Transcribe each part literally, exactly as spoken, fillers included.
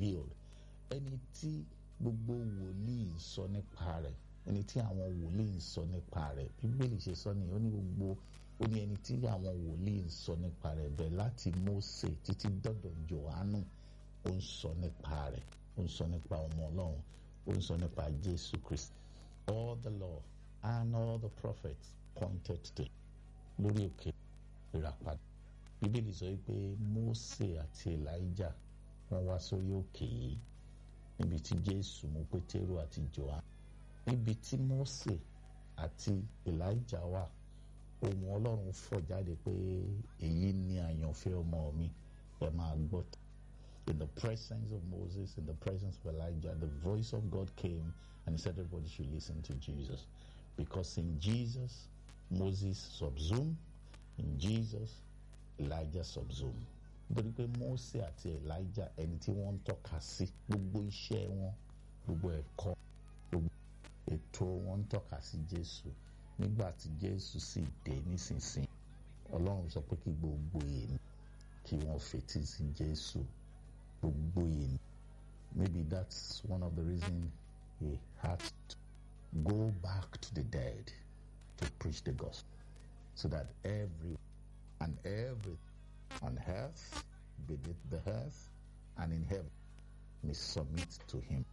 revealed. Ẹni tí gbogbo wòlíì ń sọ nípa rẹ̀, ẹni tí àwọn wòlíì ń sọ nípa rẹ̀, Bíbélì ṣe sọ ní ó ní gbogbo ó ní ẹni tí àwọn wòlíì ń sọ nípa rẹ̀ bẹ́ẹ̀ láti Mósè títí dọ́dọ̀ Jòhánù, ó ń sọ nípa rẹ̀, ó ń sọ nípa ọmọ Ọlọ́run, ó ń sọ nípa Jésù Kristi. All the law and all the prophets pointed to lórí òkè ìràpadà. Bíbélì sọ wípé Mósè àti Elijah wọ́n wá sórí òkè yìí níbi tí Jésù mú Pétérù àti Jòhánù. Níbi tí Mósè àti Elijah wà, ohùn Ọlọ́run fọ̀ jáde pé èyí ni àyànfẹ́ ọmọ mi, ẹ máa gbọ́. In the presence of Moses, in the presence of Elijah, the voice of God came and he said everybody should listen to Jesus. Because in Jesus, Moses subsumed, in Jesus, Elijah subsumed. Nítorí pé Mósè àti Elijah ẹni tí wọ́n ń tọ́ka sí, gbogbo iṣẹ́ wọn, gbogbo ẹ̀kọ́, gbogbo ètò wọn ń tọ́ka sí Jésù. Nígbà tí Jésù sì dé nísinsìnyí, Ọlọ́run sọ pé kí gbogbo ènìyàn kí wọ́n fetí sí Jésù. Gbogbo ènìyàn. Maybe that's one of the reasons he had to go back to the dead to preach the gospel, so that every and every on earth, beneath the earth, and in heaven may submit to him,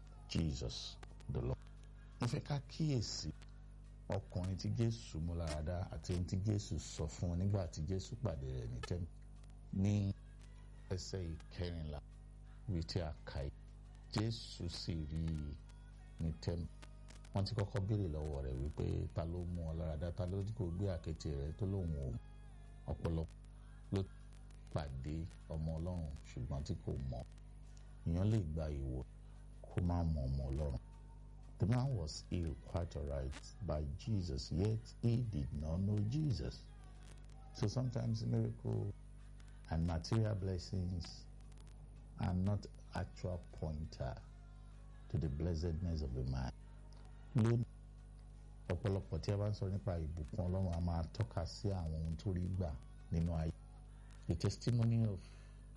Jesus the Lord. Mo fẹ́ ká kíyèsí ọkùnrin tí Jésù mú láradá àti ohun tí Jésù sọ fún un nígbà tí Jésù pàdé rẹ̀ ní tẹ́ḿpìlì ní ẹsẹ̀ ìkẹrìnlá wí tí a kà yìí. Jésù sì rí i ní tẹ́ḿpìlì. Wọ́n ti kọ́kọ́ béèrè lọ́wọ́ rẹ̀ wípé ta ló mú ọ láradá, ta ló kò gbé àkéte rẹ̀ tó lóun ò mọ̀. Ọ̀pọ̀lọpọ̀ ló pàdé ọmọ Ọlọ́run ṣùgbọ́n tí kò mọ̀. Èèyàn lè gba ìwò kó má mọ ọmọ Ọlọ́run. The man was healed quite alright by Jesus, yet he did not know Jesus. So sometimes miracle and material blessings are not actual pointer to the blessedness of a man. Lónìí, ọ̀pọ̀lọpọ̀ tí a bá ń sọ nípa ìbùkún Ọlọ́run a máa tọ́ka sí àwọn ohun tó rí gbà nínú ayé. The testimony of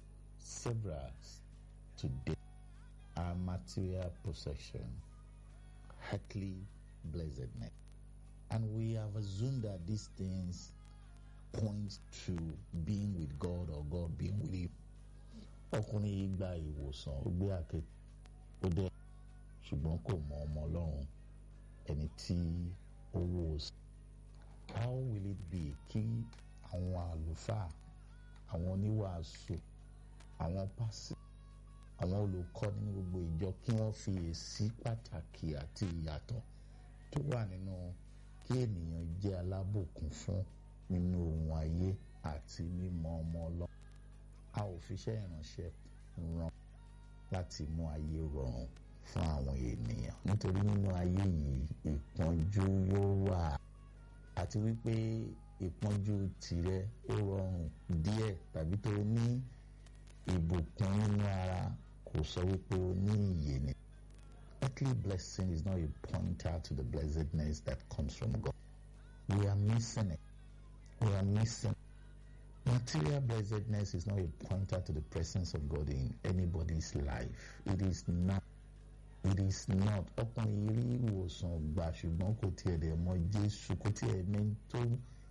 several today are material possession, earthly blessedness. And we have assumed that these things point to being with God or God being with you. Ọkùnrin yìí gba ìwòsàn, ó gbé àkéte, ó dẹ̀ ṣùgbọ́n kò mọ ọmọ Ọlọ́run ẹni tí ó wò sí. How will it be kí àwọn àlùfáà, àwọn oníwàásù, àwọn pásítọ̀, àwọn olùkọ́ nínú gbogbo ìjọ kí wọ́n fi èsì pàtàkì àti ìyàtọ̀ tó wà nínú kí ènìyàn jẹ́ alábùkún fún nínú ohun ayé àti mímọ̀ ọmọ Ọlọ́run? A ò fi iṣẹ́ ìránṣẹ́ rán láti mú ayé rọrùn fún àwọn ènìyàn, nítorí nínú ayé yìí ìpọ́njú yóò wà, àti wípé ìpọ́njú tirẹ̀ ó rọrùn díẹ̀ tàbí tó ní ìbùkún nínú ara kò sọ wípé ó ní ìyè ni. Earthly blessing is not a pointer to the blessedness that comes from God. We are missing it. We are missing. Material blessedness is not a pointer to the presence of God in anybody's life. It is not. It is not. Ọkùnrin rí ìwòsàn gbà ṣùgbọ́n kò tiẹ̀ dẹ̀ mọ̀ Jésù, kò tiẹ̀ mẹ́ni tó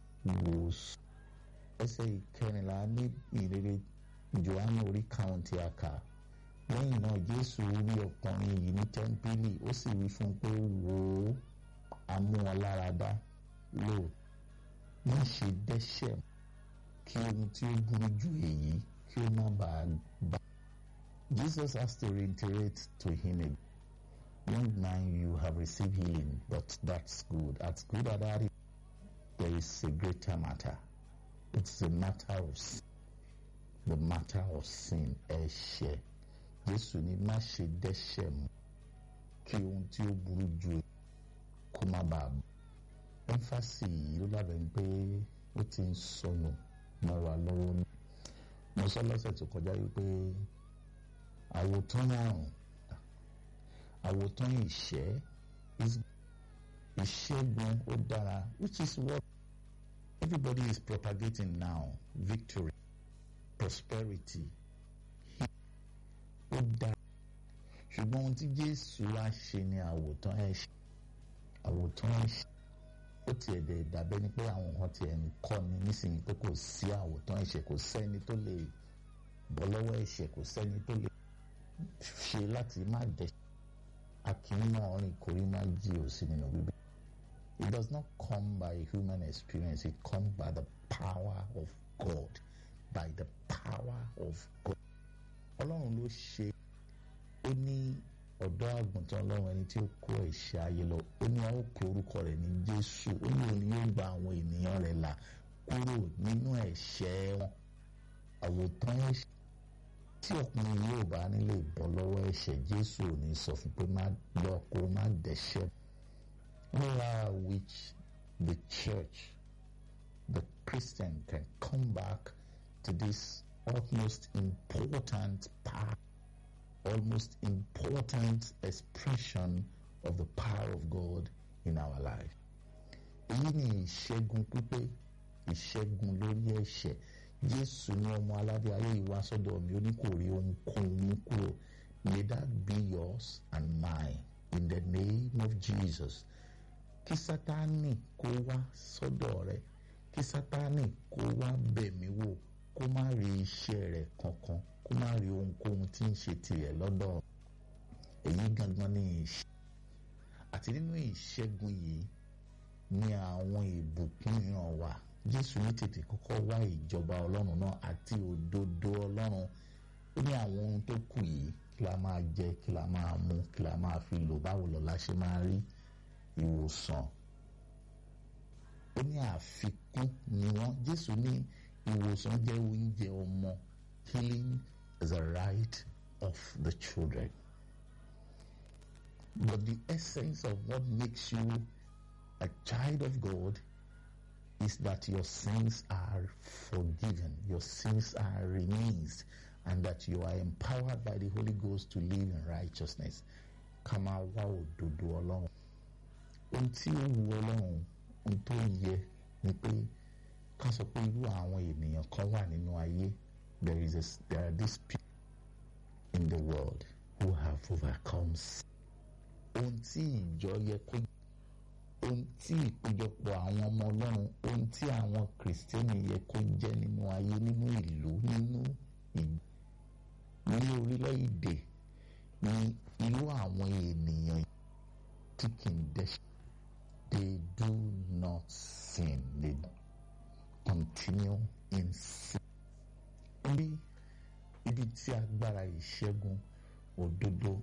wòsàn. Ẹsẹ̀ ìkẹrìnlá ní ìrere Jòhánù orí karùn-ún tí a kà. Lẹ́yìn náà Jésù rí ọkùnrin yìí ní tẹ́ḿpìlì, ó sì wí fún un pé wò ó, a mú ọ láradá lóòótọ́. Má ṣe dẹ́ṣẹ̀ kí ohun tí ó burú jù èyí kí ó má bàa bá. Jesus has to reiterate to him again. Young man, you have received healing, but that's good. As good as that is, there is a greater matter. It's a matter of sin. The matter of sin. Ẹ̀ṣẹ̀. Jésù ní má ṣe dẹ́ṣẹ̀ mọ́ kí ohun tí ó burú jù kó má bàa bá. Emphasis yìí ló dábẹ́ pé ó ti ń sọnù mọ́ wa lọ́wọ́ ní. Mo sọ lọ́sẹ̀ tó kọjá wípé àwòtán àrùn, àwòtán ìṣẹ́, ìṣẹ́gun ó dára, which is what everybody is propagating now. Victory, prosperity, ó dára ṣùgbọ́n ohun tí Jésù wá ṣe ni àwòtán ẹ̀ṣẹ̀ àwòtán ẹ̀ṣẹ̀ ó tiẹ̀ dẹ̀ dàbẹ́ ni pé àwọn kan tiẹ̀ ń kọ́ ni nísìnyí pé kò sí àwòtán ẹ̀ṣẹ̀, kò sẹ́ni tó lè bọ́ lọ́wọ́ ẹ̀ṣẹ̀, kò sẹ́ni tó lè ṣe láti má dẹ̀ṣẹ̀. Akínmọ̀ rìn kórí má jí ò sí nínú Bíbélì. It does not come by human experience, it comes by the power of God, by the power of God. Ọlọ́run ló ṣe, ó ní ọ̀dọ́ àgùntàn Ọlọ́run ẹni tí ó kó ẹ̀ṣẹ̀ ayé lọ, ó ní a ó pe orúkọ rẹ̀ ní Jésù, ó ní òun yóò gba àwọn ènìyàn rẹ̀ là kúrò nínú ẹ̀ṣẹ̀ wọn. Àwòtán ẹ̀ṣẹ̀ tí ọkùnrin yóò bá nílé bọ́ lọ́wọ́ ẹ̀ṣẹ̀, Jésù ò ní sọ fún pé má lọ kó má dẹ̀ṣẹ̀. Where which the church, the Christian can come back to this almost important part, almost important expression of the power of God in our life. Èyí ni ìṣẹ́gun pípé, ìṣẹ́gun lórí ẹ̀ṣẹ̀. Jésù ní ọmọ aládé ayé ìwà sọ́dọ̀ mi, ó ní kò rí ohunkóhun kúrò. May that be yours and mine in the name of Jesus. Kí Sátánì kó wá sọ́dọ̀ rẹ, kí Sátánì kó wá bẹ̀ mí wò, kó má rí iṣẹ́ rẹ̀ kankan, kó má rí ohunkóhun tí ń ṣe tirẹ̀ lọ́dọ̀. Èyí gangan ni ìṣẹ́gun. Àti nínú ìṣẹ́gun yìí ni àwọn ìbùkún yàn wà. Jésù ní tètè kọ́kọ́ wá ìjọba Ọlọ́run náà àti òdodo Ọlọ́run. Ó ní àwọn ohun tó kù yìí kí la máa jẹ, kí la máa mu, kí la máa fi lò, báwo lọ́la ṣe máa rí ìwòsàn. Ó ní àfikún ni wọ́n. Jésù ní ìwòsàn jẹ́ oúnjẹ ọmọ. Healing is a right of the children. But the essence of what makes you a child of God is that your sins are forgiven, your sins are released, and that you are empowered by the Holy Ghost to live in righteousness. Ká máa wá òdodo Ọlọ́run. Ohun tí ó wu Ọlọ́run, ohun tó yẹ ni pé ká sọ pé irú àwọn ènìyàn kan wà nínú ayé. There is a, there are these people in the world who have overcome sin. Ohun tí ìjọ yẹ kó, ohun tí ìpéjọpọ̀ àwọn ọmọ Ọlọ́run, ohun tí àwọn Kìrìsìtẹ́nì yẹ kó jẹ́ nínú ayé, nínú ìlú, nínú ìlú, ní orílẹ̀-èdè, ní irú àwọn ènìyàn tí kì í dẹ́ṣẹ̀. They do not sin. They continue in sin. Bí ibi tí agbára ìṣẹ́gun òdodo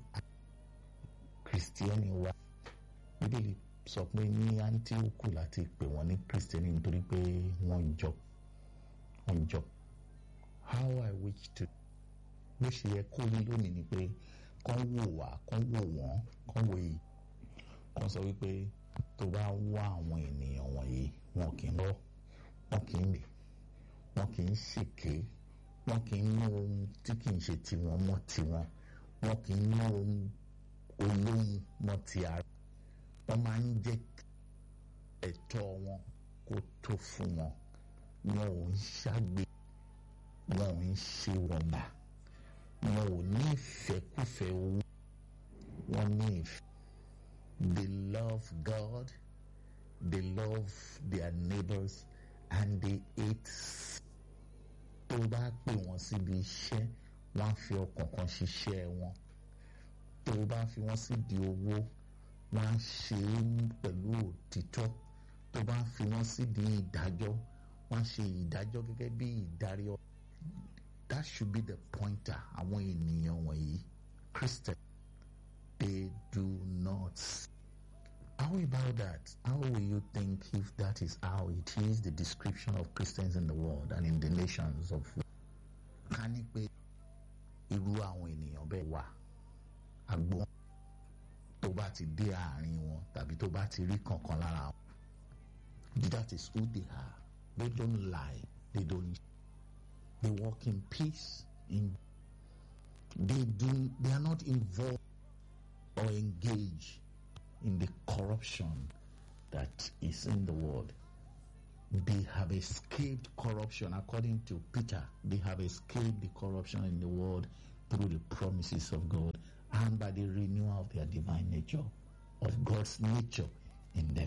Kìrìsìtẹ́nì wà. Bíbélì sọ pé ní Áńtíókù láti pè wọ́n ní Kìrìsìtẹ́nì nítorí pé wọ́n jọ wọ́n jọ. How I wish to bó ṣe yẹ kó rí lónìí ni pé kán wò wá, kán wò wọ́n, kán wò yìí, kán sọ wípé tó bá wá àwọn ènìyàn wọ̀nyí, wọn kì í lọ, wọn kì í rè, wọn kì í ṣèké, wọn kì í mú ohun tí kì í ṣe tiwọn mọ́ tiwọn, wọn kì í mú ohun olóhùn mọ́ ti ara. Wọ́n máa ń jẹ́ ẹ̀tọ́ wọn kó tó fún wọn. Wọn ò ń ṣàgbé, wọn ò ń ṣe wọ̀nba, wọn ò ní ìfẹ́kúfẹ́ owó, wọn ní ìfẹ́. They love God, they love their neighbors, and they hate. Tó bá pè wọ́n síbi iṣẹ́, wọ́n á fi ọkàn kan ṣiṣẹ́ wọn. Tó bá fi wọ́n síbi owó, wọ́n á ṣe é pẹ̀lú òtítọ́. Tó bá fi wọ́n síbi ìdájọ́, wọ́n á ṣe ìdájọ́ gẹ́gẹ́ bí ìdarí ọ. That should be the pointer. Àwọn ènìyàn wọ̀nyí, Christian, they do not. How about that? How will you think if that is how it is the description of Christians in the world and in the nations of the world? Ká ní pé irú àwọn ènìyàn bẹ́ẹ̀ wà, àgbọn tó bá ti dé àárín wọn tàbí tó bá ti rí kankan lára wọn. That is who they are. They don't lie. They don't. They walk in peace. In they do. They are not involved or engaged in the corruption that is in the world. They have escaped corruption, according to Peter. They have escaped the corruption in the world through the promises of God and by the renewal of their divine nature, of God's nature in them.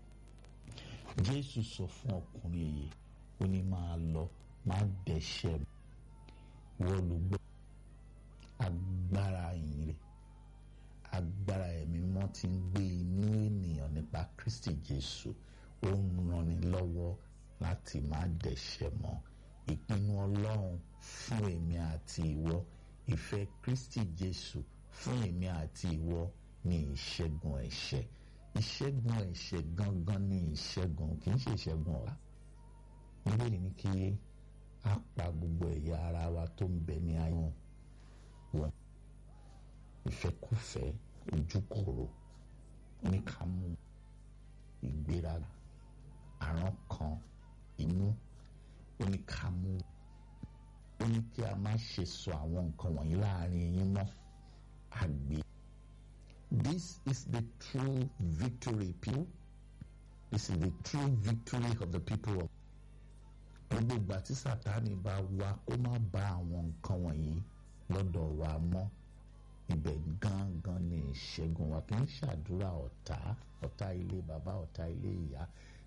Jésù sọ fún ọkùnrin yìí, ó ní máa lọ, máa dẹ̀ṣẹ̀ wọ́n lùgbọ́. Agbára ìyìn, agbára ẹ̀mí mímọ́ tí ń gbé inú ènìyàn nípa Kristi Jésù, ó ń ràn ní lọ́wọ́ láti má dẹ̀ṣẹ̀ mọ́. Ìpinnu Ọlọ́run fún èmi àti ìwọ, ìfẹ́ Kristi Jésù fún èmi àti ìwọ ní ìṣẹ́gun ẹ̀ṣẹ̀. Ìṣẹ́gun ẹ̀ṣẹ̀ gangan ní ìṣẹ́gun, kì í ṣe ìṣẹ́gun ọ̀la. Bíbélì ní kí a pa gbogbo ẹ̀yà ara wa tó ń bẹ ní ayé wọn. Ìfẹ́kúfẹ̀ẹ́, ojúkòrò, oníkàmú, ìgbéraga, àrán kan, inú, oníkàmú. Ó ní kí a má ṣe sọ àwọn nǹkan wọ̀nyí láàrin yín mọ́. Àgbè. This is the true victory, people. This is the true victory of the people of. Gbogbo ìgbà tí Sátánì bá wá kó má bá àwọn nǹkan wọ̀nyí lọ́dọ̀ wa mọ́, ibẹ̀ gangan ni ìṣẹ́gun wa. Kì í ṣàdúrà ọ̀tá, ọ̀tá ilé bàbá, ọ̀tá ilé ìyá.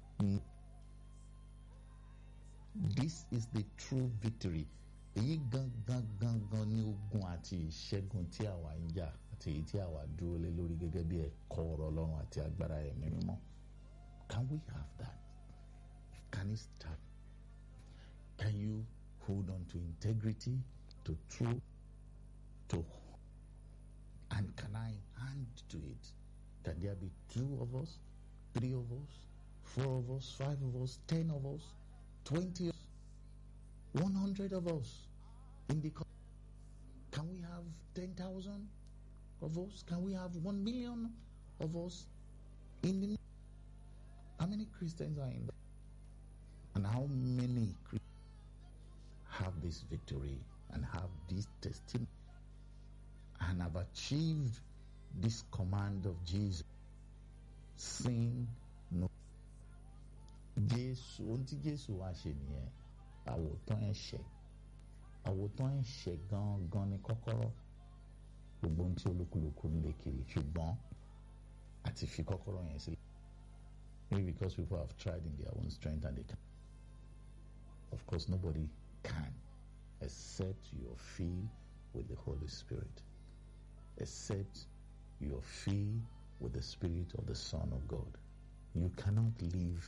This is the true victory. Èyí gangan gangan ni ogun àti ìṣẹ́gun tí àwa ń jà àti èyí tí àwa dúró lé lórí gẹ́gẹ́ bí ẹ̀kọ́ ọ̀rọ̀ Ọlọ́run àti agbára ẹ̀mí mímọ́. Can we have that? Can it start? Can you hold on to integrity, to truth, to, and can I hand to it? Can there be two of us, three of us, four of us, five of us, ten of us, twenty of us, one hundred of us in the co- Can we have ten thousand of us? Can we have one million of us in the? How many Christians are in there? And how many Christians have this victory and have this testimony and have achieved this command of Jesus? Sin no. Jésù, ohun tí Jésù wá ṣe nìyẹn. Àwòtán ẹ̀ṣẹ̀. Àwòtán ẹ̀ṣẹ̀ gangan ni kọ́kọ́rọ́. Gbogbo ohun tí olúkúlùkù ń lé kiri, ṣùgbọ́n àti fi kọ́kọ́rọ́ yẹn sílẹ̀. Maybe because people have tried in their own strength and they can. Of course, nobody can except you're filled with the Holy Spirit. Except you're filled with the Spirit of the Son of God. You cannot live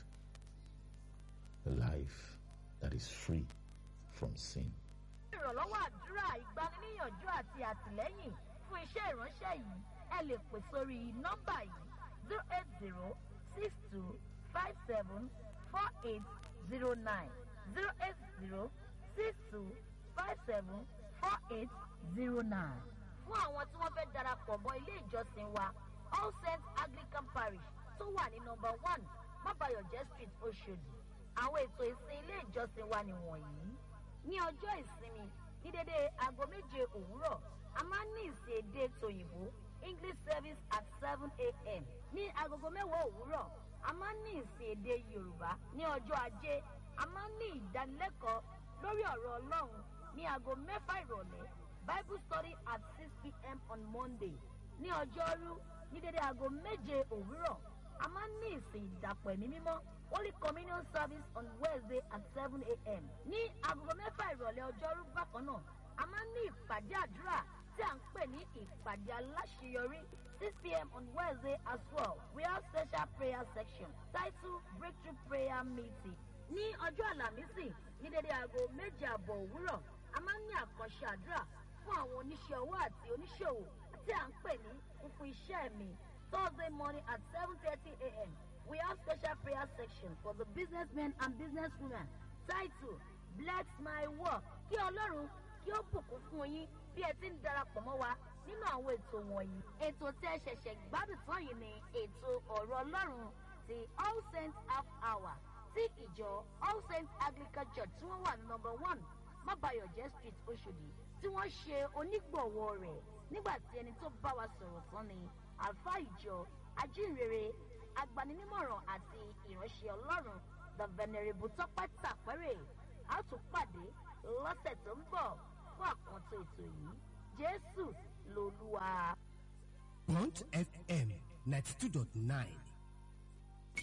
a life that is free from sin. Ìrànlọ́wọ́ àdúrà, ìgbaniníyànjú àti àtìlẹ́yìn fún iṣẹ́ ìránṣẹ́ yìí, ẹ lè pè sórí nọ́mbà yìí zero eight zero six two five seven four eight zero nine zero eight zero six two five seven four eight zero nine. Fún àwọn tí wọ́n fẹ́ darapọ̀ mọ́ ilé ìjọsìn wa, All Saints Anglican Parish tó wà ní nọ́mbà one Mábàyọ̀jẹ́ Street, Oṣòdì. Àwọn ètò ìsìn ilé ìjọsìn wa nìwọ̀nyí. Ní ọjọ́ ìsinmi ní dédé aago méje òwúrọ̀, a máa ń ní ìsìn èdè tòyìnbó English service at seven a.m. Ní agogo mẹ́wàá òwúrọ̀, a máa ń ní ìsìn èdè Yorùbá. Ní ọjọ́ ajé, a máa ń ní ìdánilẹ́kọ̀ọ́ lórí ọ̀rọ̀ Ọlọ́run ní aago mẹ́fà ìrọ̀lẹ́, Bible study at six p.m. on Monday. Ní ọjọ́rú ní dédé aago méje òwúrọ̀, a máa ń ní ìsìn ìdàpọ̀ ẹ̀mí mímọ́ Holy Communion service on Wednesday at seven a.m. Ní agogo mẹ́fà ìrọ̀lẹ́ ọjọ́rú bákan náà, a máa ń ní ìpàdé àdúrà tí à ń pè ní ìpàdé aláṣeyọrí six p.m. on Wednesday as well. We have special prayer section titled Breakthrough Prayer Meeting. Ní ọjọ́ àlàmísì ní dédé aago méje àbọ̀ òwúrọ̀, a máa ń ní àkànṣe àdúrà fún àwọn oníṣẹ́ owó àti oníṣòwò tí à ń pè ní fúnfún iṣẹ́ mi. Thursday morning at seven thirty a.m. we have special prayer section for the businessmen and businesswomen titled Bless My Work. Kí Ọlọ́run kí ó bùkún fún yín bí ẹ ti ń darapọ̀ mọ́ wa nínú àwọn ètò wọ̀nyí. Ètò tí ẹ ṣẹ̀ṣẹ̀ gbádùn tán yìí ni ètò ọ̀rọ̀ Ọlọ́run ti All Saints Half Hour tí ìjọ All Saints Anglican Church tí wọ́n wà ní number one Mábàyọ̀jẹ́ Street, Oṣòdì tí wọ́n ṣe onígbọ̀wọ́ rẹ̀ nígbà tí ẹni tó bá wa sọ̀rọ̀ tán ni àlùfáà ìjọ ajínrere agbaninímọ̀ràn àti ìránṣẹ́ Ọlọ́run the Venerable Tọ́pẹ́ Tàpẹ́rẹ́. A tún pàdé lọ́sẹ̀ tó ń bọ̀ fún àkànṣe ètò yìí. Jésù lolúwa. Bond F M ninety two dot nine